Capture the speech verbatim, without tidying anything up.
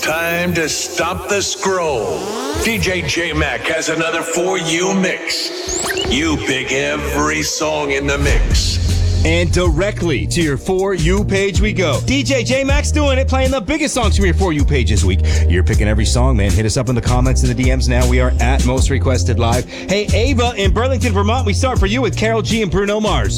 Time to stop the scroll. D J J-Mac has another For You mix. You pick every song in the mix. And directly to your For You page we go. D J J-Mac's doing it, playing the biggest songs from your For You page this week. You're picking every song, man. Hit us up in the comments and the D Ms now. We are at Most Requested Live. Hey, Ava in Burlington, Vermont, we start for you with Carol G and Bruno Mars.